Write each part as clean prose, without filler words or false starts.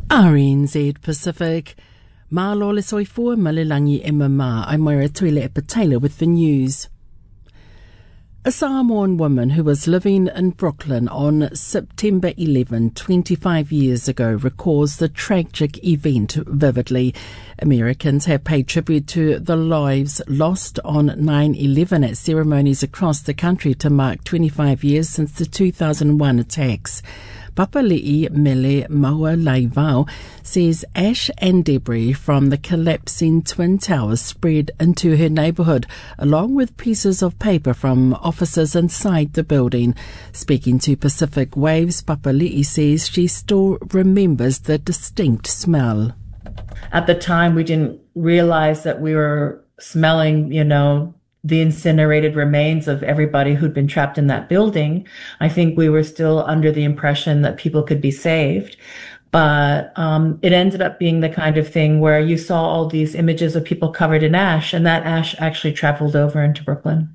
RNZ Pacific. Malo le soifua malilangi MMA. I'm Moira Tuile Epatela with the news. A Samoan woman who was living in Brooklyn on September 11, 25 years ago, recalls the tragic event vividly. Americans have paid tribute to the lives lost on 9/11 at ceremonies across the country to mark 25 years since the 2001 attacks. Papali'i Mele Maua Laivao says ash and debris from the collapsing Twin Towers spread into her neighbourhood, along with pieces of paper from offices inside the building. Speaking to Pacific Waves, Papali'i says she still remembers the distinct smell. At the time, we didn't realize that we were smelling, the incinerated remains of everybody who'd been trapped in that building. I think we were still under the impression that people could be saved. But it ended up being the kind of thing where you saw all these images of people covered in ash, and that ash actually traveled over into Brooklyn.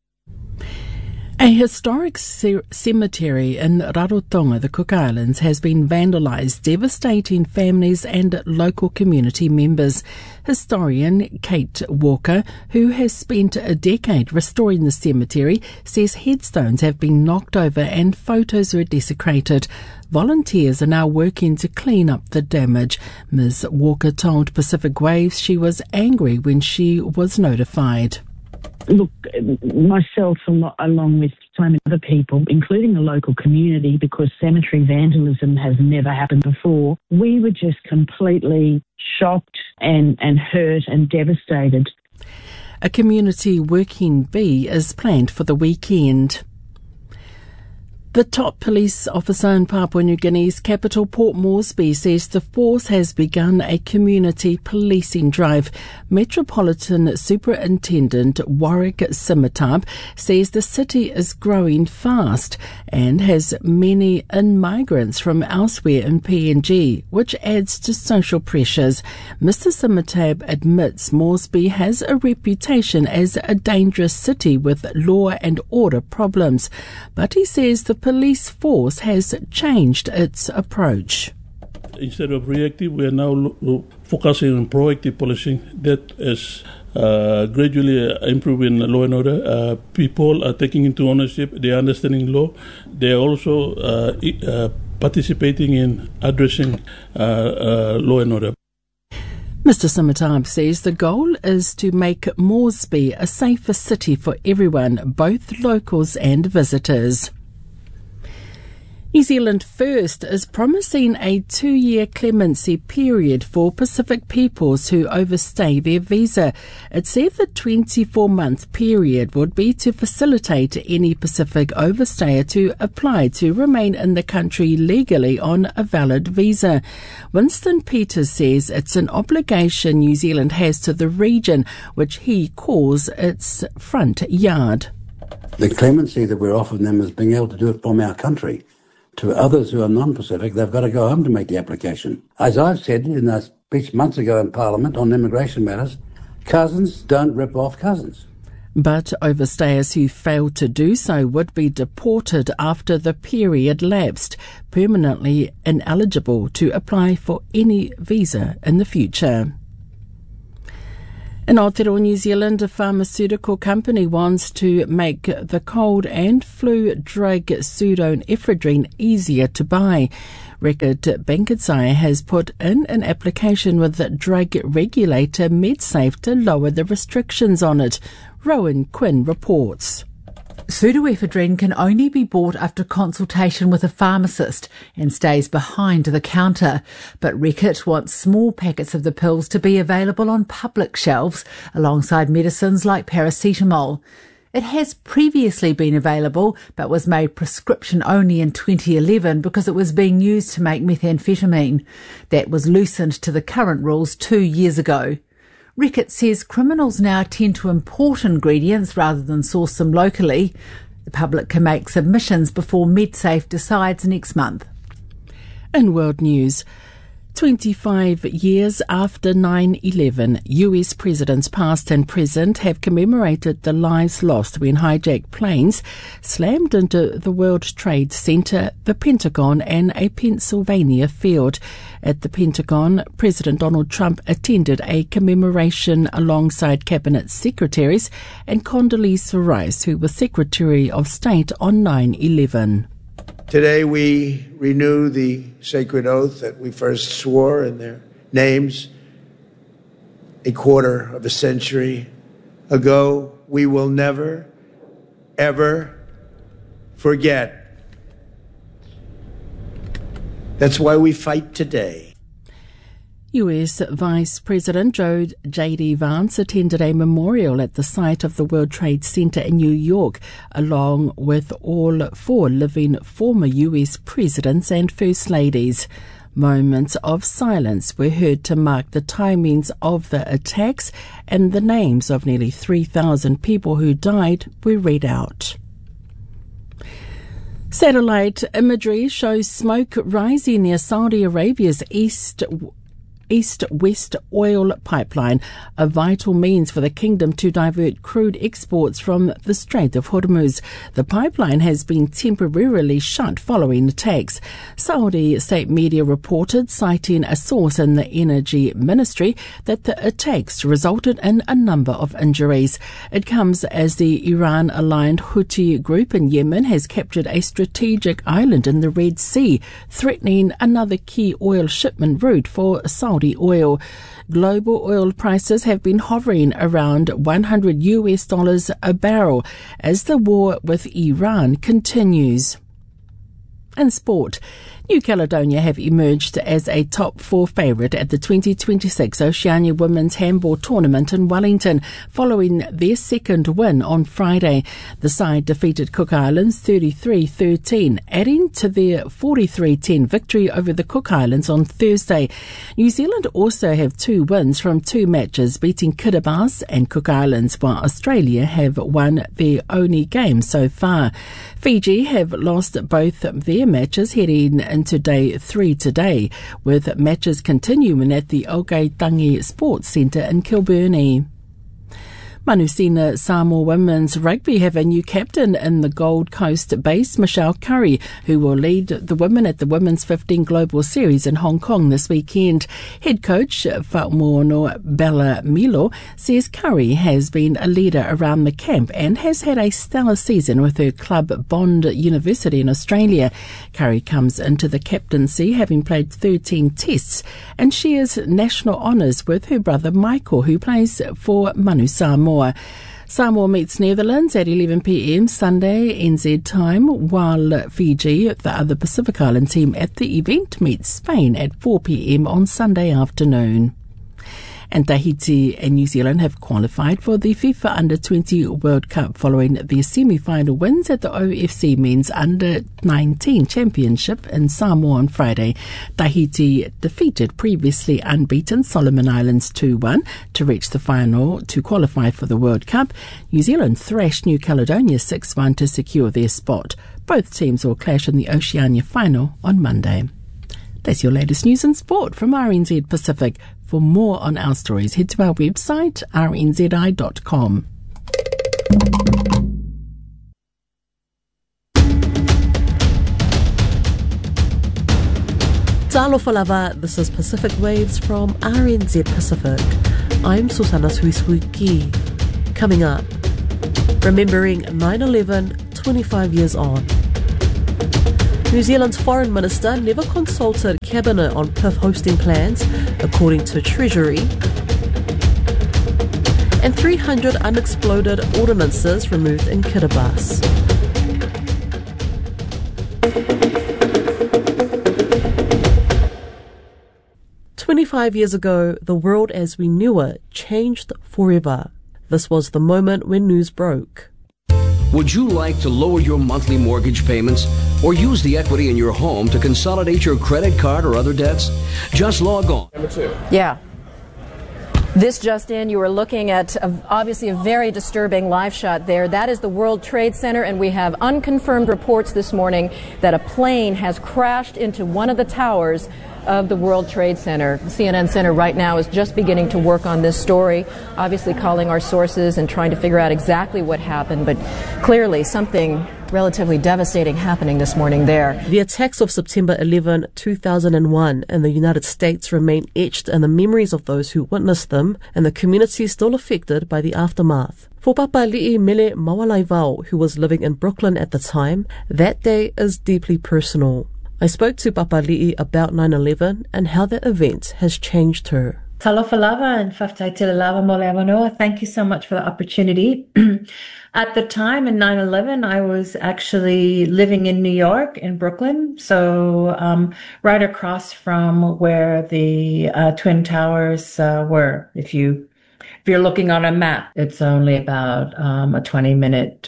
A historic cemetery in Rarotonga, the Cook Islands, has been vandalised, devastating families and local community members. Historian Kate Walker, who has spent a decade restoring the cemetery, says headstones have been knocked over and photos were desecrated. Volunteers are now working to clean up the damage. Ms. Walker told Pacific Waves she was angry when she was notified. Look, myself along with so many other people, including the local community, because cemetery vandalism has never happened before, we were just completely shocked and hurt and devastated. A community working bee is planned for the weekend. The top police officer in Papua New Guinea's capital, Port Moresby, says the force has begun a community policing drive. Metropolitan Superintendent Warwick Simitab says the city is growing fast and has many in-migrants from elsewhere in PNG, which adds to social pressures. Mr Simitab admits Moresby has a reputation as a dangerous city with law and order problems, but he says the police force has changed its approach. Instead of reactive, we are now focusing on proactive policing. That is gradually improving law and order. People are taking into ownership, they are understanding law. They are also participating in addressing law and order. Mr Simitab says the goal is to make Moresby a safer city for everyone, both locals and visitors. New Zealand First is promising a 2-year clemency period for Pacific peoples who overstay their visa. It said the 24-month period would be to facilitate any Pacific overstayer to apply to remain in the country legally on a valid visa. Winston Peters says it's an obligation New Zealand has to the region, which he calls its front yard. The clemency that we're offering them is being able to do it from our country. To others who are non-Pacific, they've got to go home to make the application. As I've said in a speech months ago in Parliament on immigration matters, cousins don't rip off cousins. But overstayers who fail to do so would be deported after the period lapsed, permanently ineligible to apply for any visa in the future. In Aotearoa, New Zealand, a pharmaceutical company wants to make the cold and flu drug pseudoephedrine easier to buy. Reckitt Benckiser has put in an application with the drug regulator MedSafe to lower the restrictions on it. Rowan Quinn reports. Pseudoephedrine can only be bought after consultation with a pharmacist and stays behind the counter. But Reckitt wants small packets of the pills to be available on public shelves alongside medicines like paracetamol. It has previously been available but was made prescription only in 2011 because it was being used to make methamphetamine. That was loosened to the current rules 2 years ago. Reckitt says criminals now tend to import ingredients rather than source them locally. The public can make submissions before MedSafe decides next month. In world news, 25 years after 9/11, US presidents past and present have commemorated the lives lost when hijacked planes slammed into the World Trade Center, the Pentagon and a Pennsylvania field. At the Pentagon, President Donald Trump attended a commemoration alongside Cabinet Secretaries and Condoleezza Rice, who was Secretary of State on 9/11. Today we renew the sacred oath that we first swore in their names a quarter of a century ago. We will never, ever forget. That's why we fight today. US Vice President J.D. Vance attended a memorial at the site of the World Trade Center in New York, along with all 4 living former US presidents and first ladies. Moments of silence were heard to mark the timings of the attacks, and the names of nearly 3,000 people who died were read out. Satellite imagery shows smoke rising near Saudi Arabia's East-West oil pipeline, a vital means for the kingdom to divert crude exports from the Strait of Hormuz. The pipeline has been temporarily shut following attacks. Saudi state media reported, citing a source in the energy ministry, that the attacks resulted in a number of injuries. It comes as the Iran-aligned Houthi group in Yemen has captured a strategic island in the Red Sea, threatening another key oil shipment route for Saudi oil. Global oil prices have been hovering around $100 a barrel as the war with Iran continues. And sport. New Caledonia have emerged as a top 4 favourite at the 2026 Oceania Women's Handball Tournament in Wellington, following their second win on Friday. The side defeated Cook Islands 33-13, adding to their 43-10 victory over the Cook Islands on Thursday. New Zealand also have 2 wins from 2 matches, beating Kiribati and Cook Islands, while Australia have won their only game so far. Fiji have lost both their matches heading into day 3 today, with matches continuing at the Ogatangi Sports Centre in Kilburnie. Manusina Samoa Women's Rugby have a new captain in the Gold Coast base, Michelle Curry, who will lead the women at the Women's 15 Global Series in Hong Kong this weekend. Head coach Fa'amono Bella Milo says Curry has been a leader around the camp and has had a stellar season with her club Bond University in Australia. Curry comes into the captaincy having played 13 tests and shares national honours with her brother Michael, who plays for Manu Samoa. Samoa meets Netherlands at 11 p.m. Sunday NZ time, while Fiji, the other Pacific Island team at the event, meets Spain at 4 p.m. on Sunday afternoon. And Tahiti and New Zealand have qualified for the FIFA Under-20 World Cup following their semi-final wins at the OFC Men's Under-19 Championship in Samoa on Friday. Tahiti defeated previously unbeaten Solomon Islands 2-1 to reach the final to qualify for the World Cup. New Zealand thrashed New Caledonia 6-1 to secure their spot. Both teams will clash in the Oceania final on Monday. That's your latest news and sport from RNZ Pacific. For more on our stories, head to our website, rnzi.com. Talofa lava, this is Pacific Waves from RNZ Pacific. I'm Susana Suisuki. Coming up, remembering 9/11 25 years on. New Zealand's Foreign Minister never consulted Cabinet on PIF hosting plans, according to Treasury. And 300 unexploded ordnances removed in Kiribati. 25 years ago, the world as we knew it changed forever. This was the moment when news broke. Would you like to lower your monthly mortgage payments or use the equity in your home to consolidate your credit card or other debts? Just log on. Yeah. This just in, you are looking at obviously a very disturbing live shot there. That is the World Trade Center, and we have unconfirmed reports this morning that a plane has crashed into one of the towers of the World Trade Center. The CNN Center right now is just beginning to work on this story, obviously calling our sources and trying to figure out exactly what happened, but clearly something relatively devastating happening this morning there. The attacks of September 11, 2001 in the United States remain etched in the memories of those who witnessed them and the communities still affected by the aftermath. For Papali'i Mele Mawalaivao, who was living in Brooklyn at the time, that day is deeply personal. I spoke to Papali'i about 9/11 and how that event has changed her. Talofa lava and whaftaitila lava mole awanoa. Thank you so much for the opportunity. At the time in 9/11, I was actually living in New York, in Brooklyn, so right across from where the Twin Towers were. If you're looking on a map, it's only about a 20-minute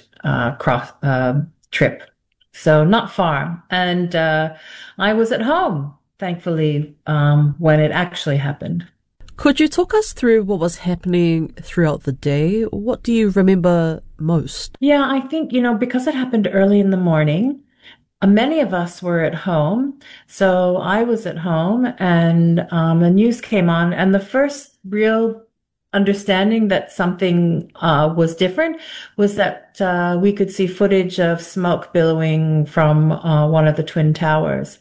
trip. So not far. And I was at home, thankfully, when it actually happened. Could you talk us through what was happening throughout the day? What do you remember most? Yeah, I think, because it happened early in the morning, many of us were at home. So I was at home and the news came on, and the first real understanding that something was different was that we could see footage of smoke billowing from one of the Twin Towers.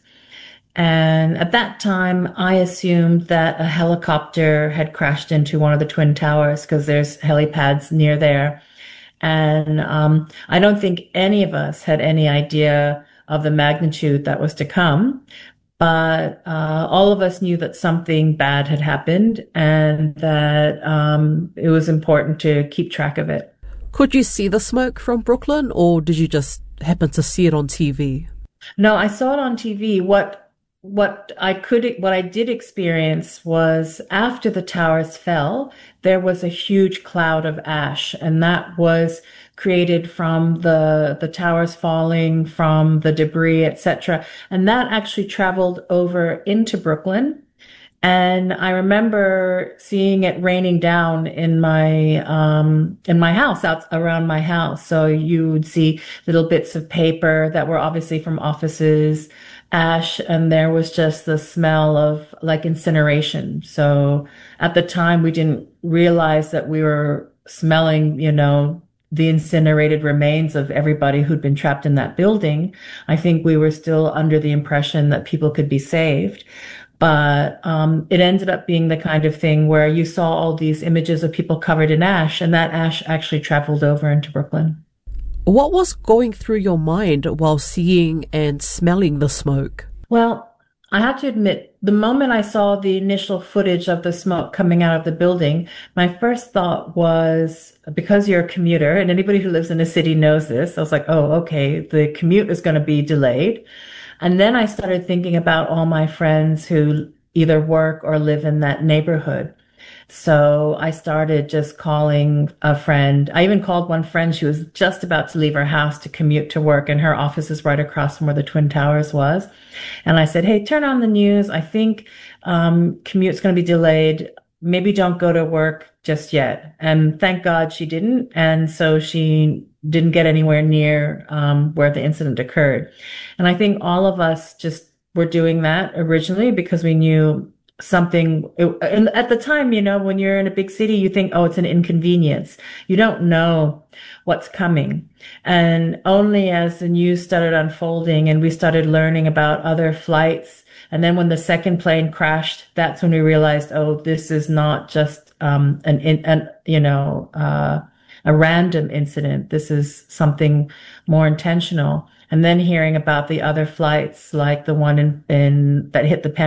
And at that time, I assumed that a helicopter had crashed into one of the Twin Towers because there's helipads near there. And I don't think any of us had any idea of the magnitude that was to come. But all of us knew that something bad had happened and that it was important to keep track of it. Could you see the smoke from Brooklyn, or did you just happen to see it on TV? No, I saw it on TV. What I did experience was after the towers fell, there was a huge cloud of ash, and that was created from the towers falling, from the debris, etc. And that actually traveled over into Brooklyn. And I remember seeing it raining down in my house, out around my house. So you would see little bits of paper that were obviously from offices, ash, and there was just the smell of like incineration. So at the time, we didn't realize that we were smelling, the incinerated remains of everybody who'd been trapped in that building. I think we were still under the impression that people could be saved. But it ended up being the kind of thing where you saw all these images of people covered in ash, and that ash actually traveled over into Brooklyn. What was going through your mind while seeing and smelling the smoke? Well, I have to admit, the moment I saw the initial footage of the smoke coming out of the building, my first thought was, because you're a commuter, and anybody who lives in a city knows this, I was like, oh, okay, the commute is going to be delayed. And then I started thinking about all my friends who either work or live in that neighborhood. So I started just calling a friend. I even called one friend. She was just about to leave her house to commute to work, and her office is right across from where the Twin Towers was. And I said, hey, turn on the news. I think commute's going to be delayed. Maybe don't go to work just yet. And thank God she didn't. And so she didn't get anywhere near where the incident occurred. And I think all of us just were doing that originally because we knew something. And at the time, when you're in a big city, you think, oh, it's an inconvenience. You don't know what's coming. And only as the news started unfolding and we started learning about other flights, and then when the second plane crashed, that's when we realized, oh, this is not just a random incident. This is something more intentional. And then hearing about the other flights, like the one that hit the